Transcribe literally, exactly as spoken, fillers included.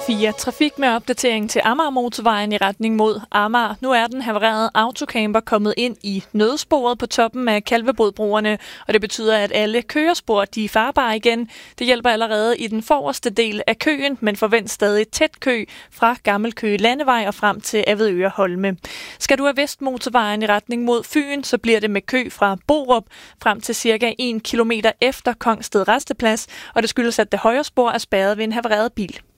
fire Trafik med opdatering til Amager-motorvejen i retning mod Amager. Nu er den havarerede autocamper kommet ind i nødsporet på toppen af Kalvebodbroerne, og det betyder, at alle kørespor de er farbare igen. Det hjælper allerede i den forreste del af køen, men forvent stadig tæt kø fra Gammel Køge Landevej og frem til Avedøre Holme. Skal du af Vestmotorvejen i retning mod Fyn, så bliver det med kø fra Borup frem til cirka en kilometer efter Kongsted Rasteplads, og det skyldes, at det højre spor er spærret ved en havareret bil.